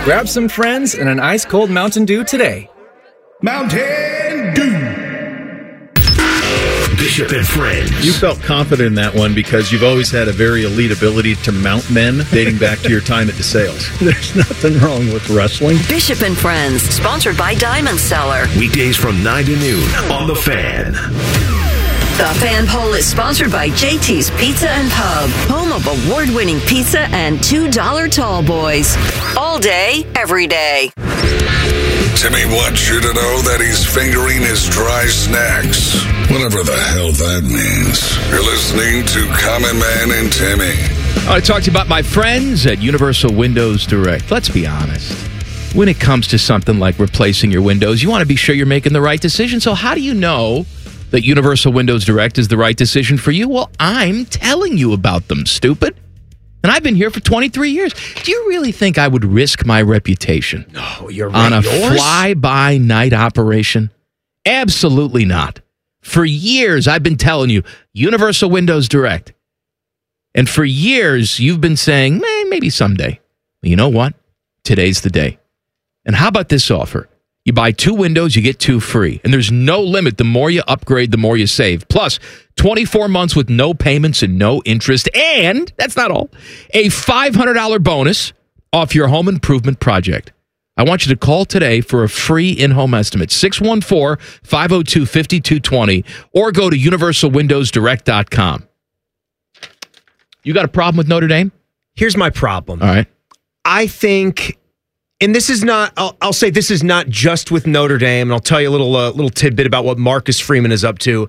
Grab some friends and an ice-cold Mountain Dew today. Mountain Dew. Bishop and Friends. You felt confident in that one because you've always had a very elite ability to mount men dating back to your time at DeSales. There's nothing wrong with wrestling. Bishop and Friends, sponsored by Diamond Cellar. Weekdays from 9 to noon on The Fan. The Fan Poll is sponsored by JT's Pizza and Pub, home of award-winning pizza and $2 tall boys. All day, every day. Timmy wants you to know that he's fingering his dry snacks. Whatever the hell that means. You're listening to Common Man and Timmy. I want to talk to you about my friends at Universal Windows Direct. Let's be honest. When it comes to something like replacing your windows, you want to be sure you're making the right decision. So how do you know that Universal Windows Direct is the right decision for you? Well, I'm telling you about them, stupid. And I've been here for 23 years. Do you really think I would risk my reputation on a fly-by-night operation? Absolutely not. For years, I've been telling you, Universal Windows Direct. And for years, you've been saying, maybe someday. Well, you know what? Today's the day. And how about this offer? You buy 2 windows, you get 2 free. And there's no limit. The more you upgrade, the more you save. Plus, 24 months with no payments and no interest. And, that's not all, a $500 bonus off your home improvement project. I want you to call today for a free in-home estimate, 614-502-5220, or go to universalwindowsdirect.com. You got a problem with Notre Dame? Here's my problem. All right. I think... And this is not, I'll say this is not just with Notre Dame, and I'll tell you a little tidbit about what Marcus Freeman is up to.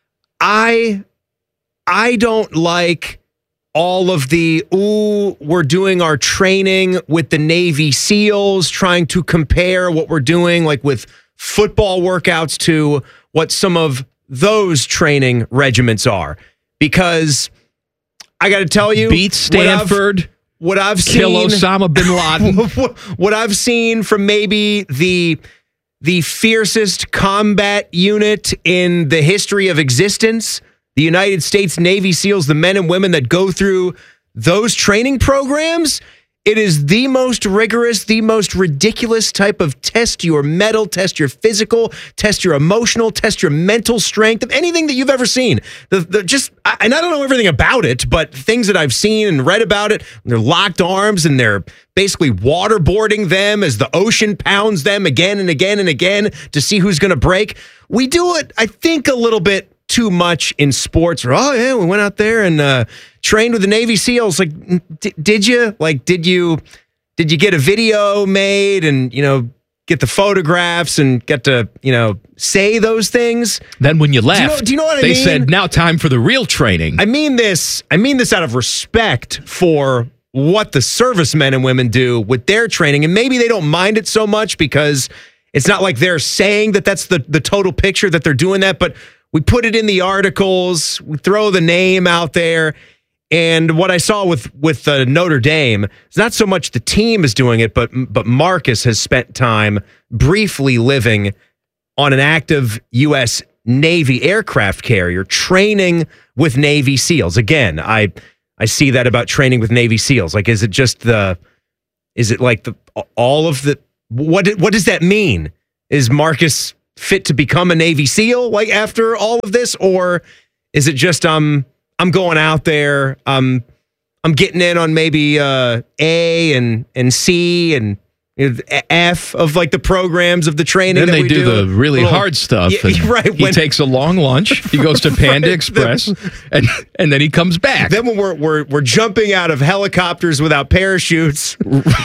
I don't like all of the, we're doing our training with the Navy SEALs, trying to compare what we're doing like with football workouts to what some of those training regiments are. Because I got to tell you, beat Stanford. What I've seen, kill Osama bin Laden. What I've seen from maybe the fiercest combat unit in the history of existence, the United States Navy SEALs, the men and women that go through those training programs, it is the most rigorous, the most ridiculous type of test your mettle, test your physical, test your emotional, test your mental strength of anything that you've ever seen. And I don't know everything about it, but things that I've seen and read about it, they're locked arms and they're basically waterboarding them as the ocean pounds them again and again and again to see who's going to break. We do it, I think, a little bit too much in sports. Or, we went out there and trained with the Navy SEALs. Like, did you? Like, did you get a video made and get the photographs and get to say those things? Then when you left, do you know what I mean? They said now time for the real training. I mean this out of respect for what the servicemen and women do with their training, and maybe they don't mind it so much because it's not like they're saying that that's the total picture that they're doing that, but we put it in the articles, we throw the name out there. And what I saw with Notre Dame, it's not so much the team is doing it, but Marcus has spent time briefly living on an active U.S. Navy aircraft carrier, training with Navy SEALs. Again, I see that about training with Navy SEALs. Like, what does that mean? Is Marcus fit to become a Navy SEAL like after all of this, or is it just I'm going out there, I'm getting in on maybe A and C and F of like the programs of the training. Then they do the really hard stuff. Yeah, right. He takes a long lunch. He goes to Panda Express, and then he comes back. Then when we're jumping out of helicopters without parachutes,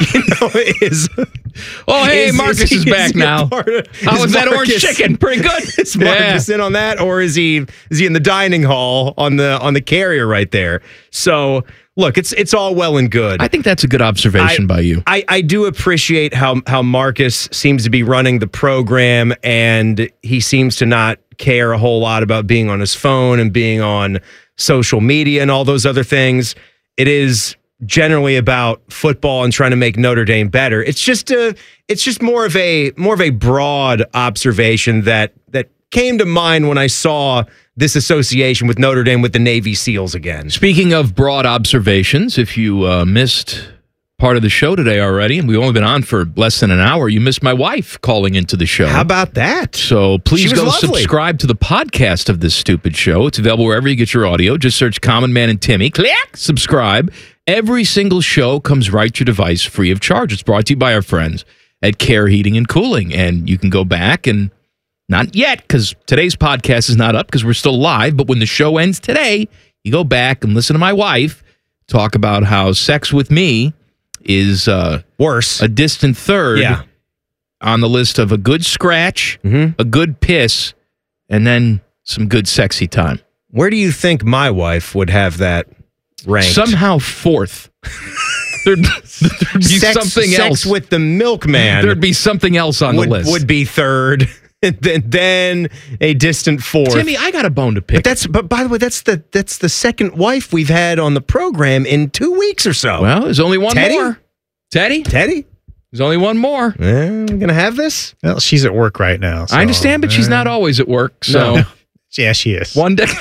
hey, Marcus is back now. How was that orange chicken? Pretty good. Is Marcus in on that, or is he in the dining hall on the carrier right there? So. Look, it's all well and good. I think that's a good observation by you. I do appreciate how Marcus seems to be running the program, and he seems to not care a whole lot about being on his phone and being on social media and all those other things. It is generally about football and trying to make Notre Dame better. It's just more of a broad observation that came to mind when I saw this association with Notre Dame with the Navy SEALs again. Speaking of broad observations, if you missed part of the show today already, and we've only been on for less than an hour. You missed my wife calling into the show. How about that? So She please was go lovely. subscribe to the podcast of this stupid show. It's available wherever you get your audio. Just search Common Man and Timmy. Click subscribe. Every single show comes right to your device free of charge. It's brought to you by our friends at Care Heating and Cooling. And you can go back and not yet, because today's podcast is not up because we're still live. But when the show ends today, you go back and listen to my wife talk about how sex with me is worse, a distant third on the list of a good scratch, a good piss, and then some good sexy time. Where do you think my wife would have that ranked? Somehow fourth. There'd be something else. Sex with the milkman. There'd be something else on the list. Would be third. And then a distant fourth. Timmy, I got a bone to pick. But by the way, that's the second wife we've had on the program in 2 weeks or so. Well, there's only one Teddy? more. Teddy? There's only one more. We're gonna have this? Well, she's at work right now. So, I understand, but she's not always at work. So No. Yeah, she is. one day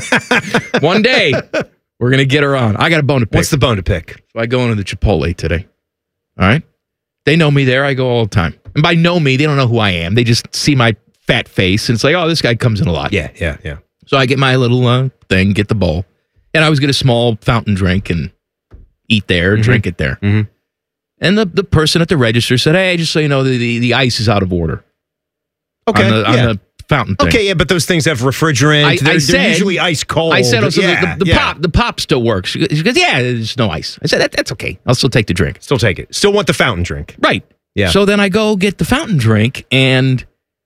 we're gonna get her on. I got a bone to pick. What's the bone to pick? So I go into the Chipotle today. All right. They know me there. I go all the time. And by know me, they don't know who I am. They just see my fat face and it's like, oh, this guy comes in a lot. Yeah. So I get my little thing, get the bowl. And I always get a small fountain drink and eat there, drink it there. Mhm. And the person at the register said, hey, just so you know, the ice is out of order. Okay. On the fountain thing. Okay, yeah, but those things have refrigerant. They're usually ice cold. I said, also, Yeah, the pop still works. She goes, yeah, there's no ice. I said, that's okay. I'll still take the drink. Still take it. Still want the fountain drink. Right. Yeah. So then I go get the fountain drink, and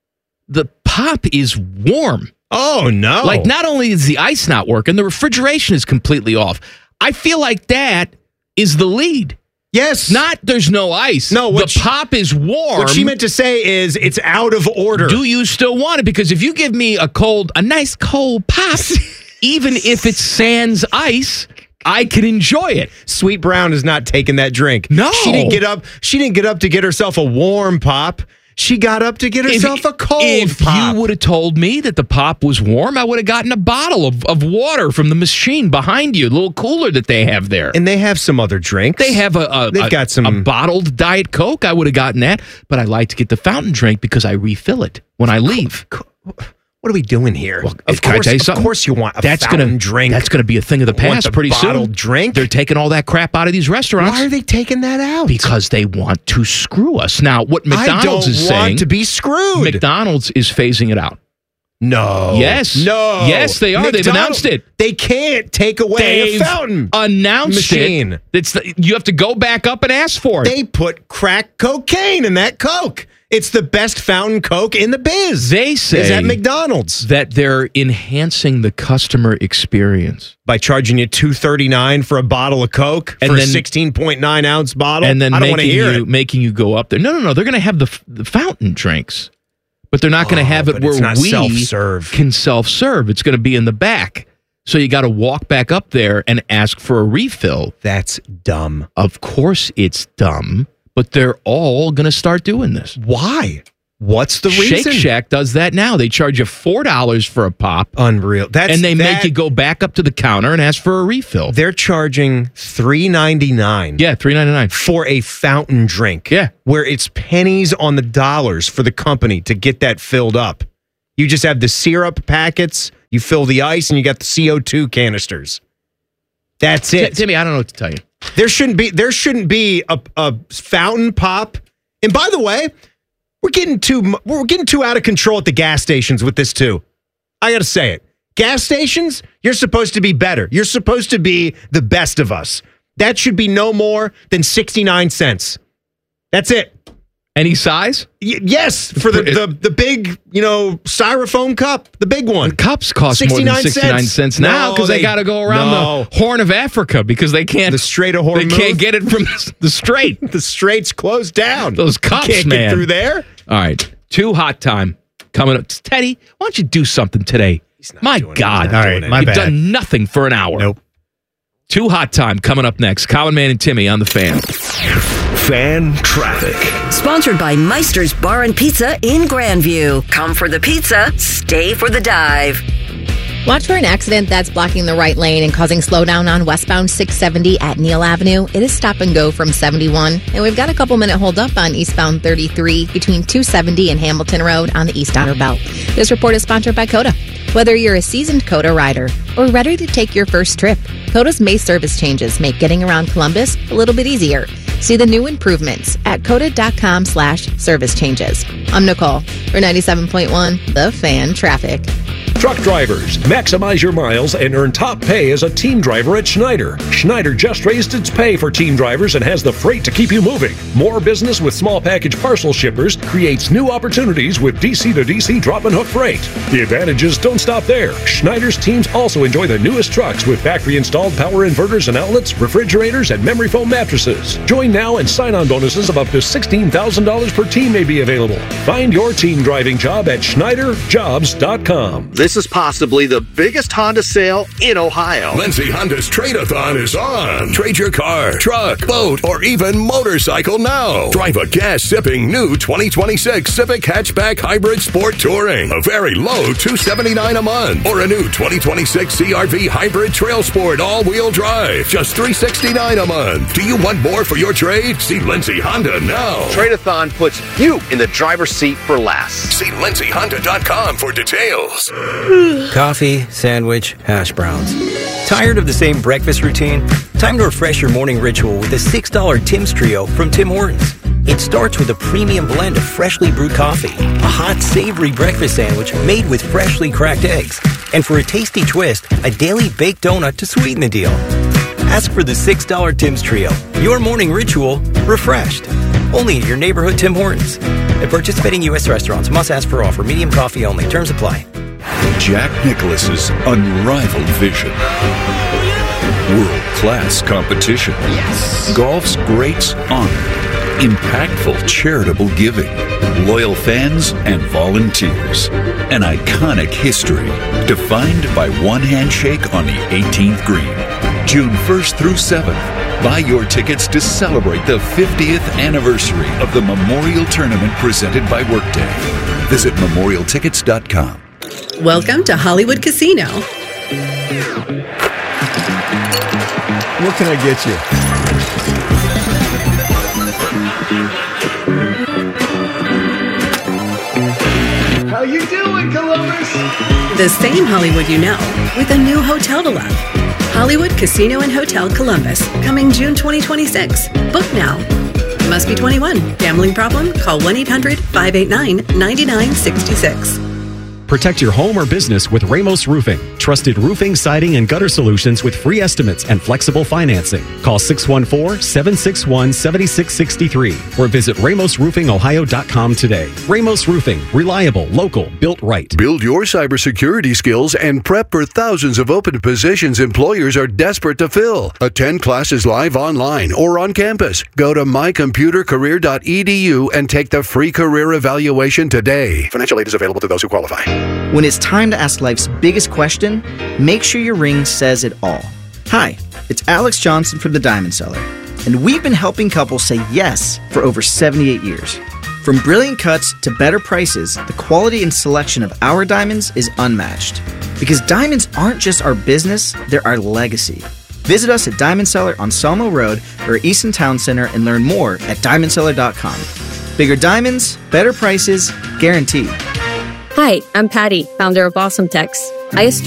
the pop is warm. Oh, no. Like, not only is the ice not working, the refrigeration is completely off. I feel like that is the lead. Yes. Not there's no ice. No, the pop is warm. What she meant to say is it's out of order. Do you still want it? Because if you give me a nice cold pop, even if it's sans ice, I can enjoy it. Sweet Brown is not taking that drink. No. She didn't get up. She didn't get up to get herself a warm pop. She got up to get herself a cold if pop. You would have told me that the pop was warm, I would have gotten a bottle of water from the machine behind you, a little cooler that they have there. And they have some other drinks. They have a bottled Diet Coke. I would have gotten that, but I like to get the fountain drink because I refill it when I leave. What are we doing here? Well, of course you want a fountain drink. That's going to be a thing of the past pretty soon. Bottled drink? They're taking all that crap out of these restaurants. Why are they taking that out? Because they want to screw us. Now, what McDonald's is saying... I don't want to be screwed. McDonald's is phasing it out. No. Yes. No. Yes, they are. They've announced it. They can't take away a fountain announced machine. You have to go back up and ask for it. They put crack cocaine in that Coke. It's the best fountain Coke in the biz. They say is at McDonald's that they're enhancing the customer experience by charging you $2.39 for a bottle of Coke and for a 16.9 ounce bottle. And then I don't want to hear it. making you go up there. No. They're going to have the fountain drinks, but they're not going to have it where we can self-serve. It's going to be in the back. So you got to walk back up there and ask for a refill. That's dumb. Of course it's dumb. But they're all going to start doing this. Why? What's the reason? Shake Shack does that now. They charge you $4 for a pop. Unreal. And they make you go back up to the counter and ask for a refill. They're charging $3.99. Yeah, $3.99 for a fountain drink. Yeah, where it's pennies on the dollars for the company to get that filled up. You just have the syrup packets, you fill the ice, and you got the CO2 canisters. That's it. Timmy, I don't know what to tell you. There shouldn't be a fountain pop. And by the way, we're getting too out of control at the gas stations with this too. I got to say it. Gas stations, you're supposed to be better. You're supposed to be the best of us. That should be no more than 69 cents. That's it. Any size? Yes, for the big, styrofoam cup, the big one. The cups cost more than 69 cents now because they got to go around the Horn of Africa because they can't. The Strait of Hormuz. They can't get it from the Strait. The Strait's closed down. Those cups, can't man. Get through there. All right, too hot time coming up. Teddy, why don't you do something today? My God, all right, my you've bad. done nothing for an hour. Nope. Too hot time coming up next. Common Man and Timmy on the Fan. Fan traffic. Sponsored by Meister's Bar and Pizza in Grandview. Come for the pizza, stay for the dive. Watch for an accident that's blocking the right lane and causing slowdown on westbound 670 at Neal Avenue. It is stop and go from 71. And we've got a couple-minute hold-up on eastbound 33 between 270 and Hamilton Road on the East Outer Belt. This report is sponsored by COTA. Whether you're a seasoned COTA rider or ready to take your first trip, COTA's May service changes make getting around Columbus a little bit easier. See the new improvements at COTA.com/service changes. I'm Nicole for 97.1 The Fan Traffic. Truck drivers, maximize your miles and earn top pay as a team driver at Schneider. Schneider just raised its pay for team drivers and has the freight to keep you moving. More business with small package parcel shippers creates new opportunities with DC to DC drop and hook freight. The advantages don't stop there. Schneider's teams also enjoy the newest trucks with factory installed power inverters and outlets, refrigerators, and memory foam mattresses. Join now and sign-on bonuses of up to $16,000 per team may be available. Find your team driving job at SchneiderJobs.com. This is possibly the biggest Honda sale in Ohio. Lindsay Honda's Trade-a-thon is on. Trade your car, truck, boat, or even motorcycle now. Drive a gas-sipping new 2026 Civic Hatchback Hybrid Sport Touring. A very low $279 a month. Or a new 2026 CRV Hybrid Trail Sport all-wheel drive. Just $369 a month. Do you want more for your trade? See Lindsay Honda now. Trade-a-thon puts you in the driver's seat for less. See LindsayHonda.com for details. Coffee, sandwich, hash browns. Tired of the same breakfast routine? Time to refresh your morning ritual with a $6 Tim's Trio from Tim Hortons. It starts with a premium blend of freshly brewed coffee, a hot, savory breakfast sandwich made with freshly cracked eggs, and for a tasty twist, a daily baked donut to sweeten the deal. Ask for the $6 Tim's Trio. Your morning ritual refreshed. Only at your neighborhood Tim Hortons. At participating U.S. restaurants, must ask for offer. Medium coffee only. Terms apply. Jack Nicklaus's unrivaled vision. World-class competition. Yes. Golf's greats honor. Impactful charitable giving. Loyal fans and volunteers. An iconic history defined by one handshake on the 18th green. June 1st through 7th. Buy your tickets to celebrate the 50th anniversary of the Memorial Tournament presented by Workday. Visit memorialtickets.com. Welcome to Hollywood Casino. What can I get you? How you doing, Columbus? The same Hollywood you know, with a new hotel to love. Hollywood Casino and Hotel Columbus, coming June 2026. Book now. Must be 21. Gambling problem? Call 1-800-589-9966. Protect your home or business with Ramos Roofing. Trusted roofing, siding, and gutter solutions with free estimates and flexible financing. Call 614-761-7663 or visit RamosRoofingOhio.com today. Ramos Roofing. Reliable, local, built right. Build your cybersecurity skills and prep for thousands of open positions employers are desperate to fill. Attend classes live online or on campus. Go to mycomputercareer.edu and take the free career evaluation today. Financial aid is available to those who qualify. When it's time to ask life's biggest question, make sure your ring says it all. Hi, it's Alex Johnson from The Diamond Seller, and we've been helping couples say yes for over 78 years. From brilliant cuts to better prices, the quality and selection of our diamonds is unmatched. Because diamonds aren't just our business, they're our legacy. Visit us at Diamond Seller on Selma Road or Easton Town Center and learn more at diamondseller.com. Bigger diamonds, better prices, guaranteed. Hi, I'm Patty, founder of Awesome Text. I